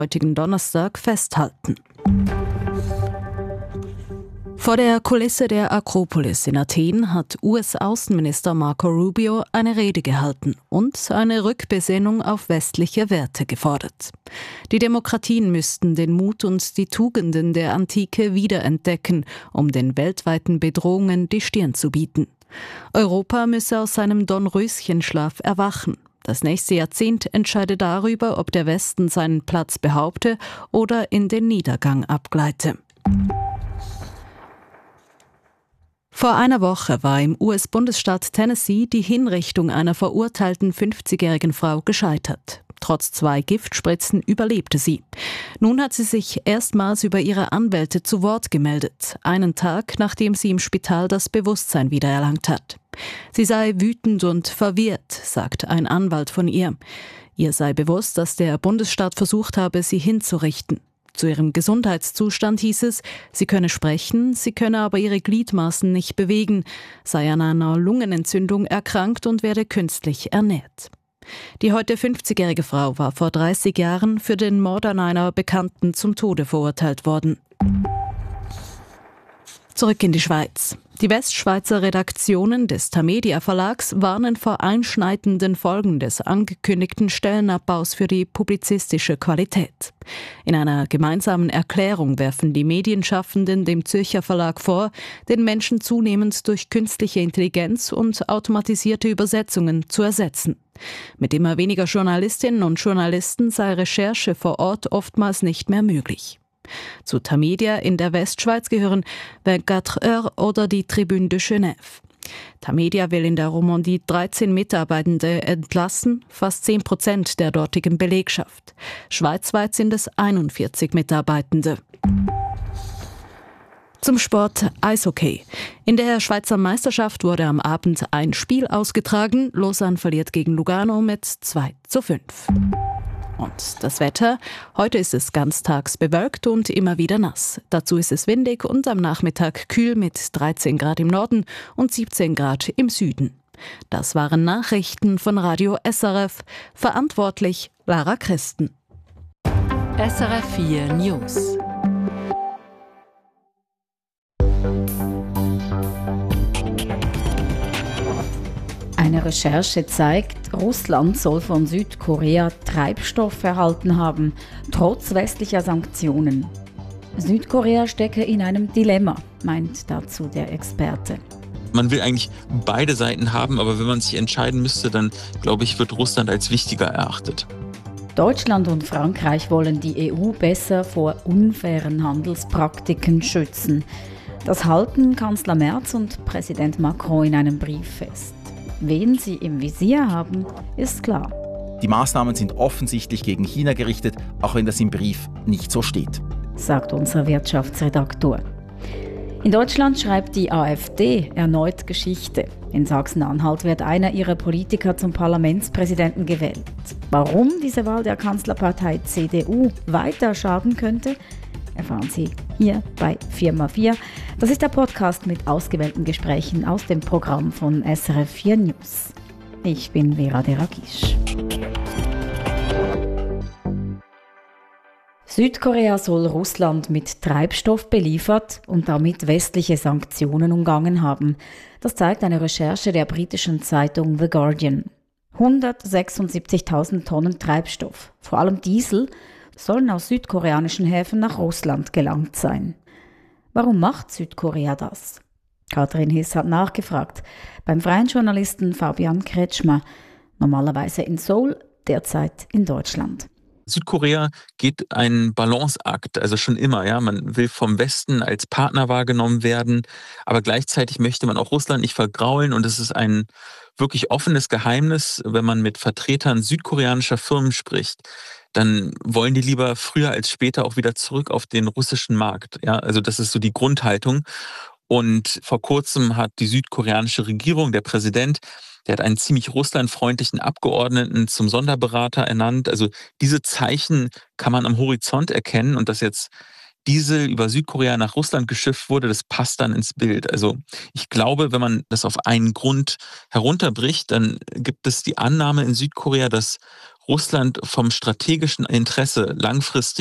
heutigen Donnerstag festhalten. Vor der Kulisse der Akropolis in Athen hat US-Außenminister Marco Rubio eine Rede gehalten und eine Rückbesinnung auf westliche Werte gefordert. Die Demokratien müssten den Mut und die Tugenden der Antike wiederentdecken, um den weltweiten Bedrohungen die Stirn zu bieten. Europa müsse aus seinem Dornröschenschlaf erwachen. Das nächste Jahrzehnt entscheide darüber, ob der Westen seinen Platz behaupte oder in den Niedergang abgleite. Vor einer Woche war im US-Bundesstaat Tennessee die Hinrichtung einer verurteilten 50-jährigen Frau gescheitert. Trotz 2 Giftspritzen überlebte sie. Nun hat sie sich erstmals über ihre Anwälte zu Wort gemeldet, einen Tag, nachdem sie im Spital das Bewusstsein wiedererlangt hat. Sie sei wütend und verwirrt, sagt ein Anwalt von ihr. Ihr sei bewusst, dass der Bundesstaat versucht habe, sie hinzurichten. Zu ihrem Gesundheitszustand hieß es, sie könne sprechen, sie könne aber ihre Gliedmaßen nicht bewegen, sei an einer Lungenentzündung erkrankt und werde künstlich ernährt. Die heute 50-jährige Frau war vor 30 Jahren für den Mord an einer Bekannten zum Tode verurteilt worden. Zurück in die Schweiz. Die Westschweizer Redaktionen des Tamedia Verlags warnen vor einschneidenden Folgen des angekündigten Stellenabbaus für die publizistische Qualität. In einer gemeinsamen Erklärung werfen die Medienschaffenden dem Zürcher Verlag vor, den Menschen zunehmend durch künstliche Intelligenz und automatisierte Übersetzungen zu ersetzen. Mit immer weniger Journalistinnen und Journalisten sei Recherche vor Ort oftmals nicht mehr möglich. Zu Tamedia in der Westschweiz gehören 24 Heures oder die Tribune de Genève. Tamedia will in der Romandie 13 Mitarbeitende entlassen, fast 10% der dortigen Belegschaft. Schweizweit sind es 41 Mitarbeitende. Zum Sport Eishockey. In der Schweizer Meisterschaft wurde am Abend ein Spiel ausgetragen. Lausanne verliert gegen Lugano mit 2:5. Und das Wetter? Heute ist es ganztags bewölkt und immer wieder nass. Dazu ist es windig und am Nachmittag kühl mit 13 Grad im Norden und 17 Grad im Süden. Das waren Nachrichten von Radio SRF. Verantwortlich Lara Christen. SRF 4 News. Eine Recherche zeigt, Russland soll von Südkorea Treibstoff erhalten haben, trotz westlicher Sanktionen. Südkorea stecke in einem Dilemma, meint dazu der Experte. Man will eigentlich beide Seiten haben, aber wenn man sich entscheiden müsste, dann, glaube ich, wird Russland als wichtiger erachtet. Deutschland und Frankreich wollen die EU besser vor unfairen Handelspraktiken schützen. Das halten Kanzler Merz und Präsident Macron in einem Brief fest. Wen sie im Visier haben, ist klar. Die Maßnahmen sind offensichtlich gegen China gerichtet, auch wenn das im Brief nicht so steht, sagt unser Wirtschaftsredaktor. In Deutschland schreibt die AfD erneut Geschichte. In Sachsen-Anhalt wird einer ihrer Politiker zum Parlamentspräsidenten gewählt. Warum diese Wahl der Kanzlerpartei CDU weiter schaden könnte, erfahren Sie hier bei 4x4. Das ist der Podcast mit ausgewählten Gesprächen aus dem Programm von SRF 4 News. Ich bin Vera Deragisch. Südkorea soll Russland mit Treibstoff beliefert und damit westliche Sanktionen umgangen haben. Das zeigt eine Recherche der britischen Zeitung The Guardian. 176.000 Tonnen Treibstoff, vor allem Diesel, sollen aus südkoreanischen Häfen nach Russland gelangt sein. Warum macht Südkorea das? Katrin Hiss hat nachgefragt beim freien Journalisten Fabian Kretschmer, normalerweise in Seoul, derzeit in Deutschland. Südkorea geht einen Balanceakt, also schon immer. Ja, man will vom Westen als Partner wahrgenommen werden, aber gleichzeitig möchte man auch Russland nicht vergraulen und es ist ein wirklich offenes Geheimnis, wenn man mit Vertretern südkoreanischer Firmen spricht, dann wollen die lieber früher als später auch wieder zurück auf den russischen Markt. Ja, also das ist so die Grundhaltung. Und vor kurzem hat die südkoreanische Regierung, der Präsident, der hat einen ziemlich russlandfreundlichen Abgeordneten zum Sonderberater ernannt. Also diese Zeichen kann man am Horizont erkennen und dass jetzt Diesel über Südkorea nach Russland geschifft wurde, das passt dann ins Bild. Also ich glaube, wenn man das auf einen Grund herunterbricht, dann gibt es die Annahme in Südkorea, dass Russland vom strategischen Interesse langfristig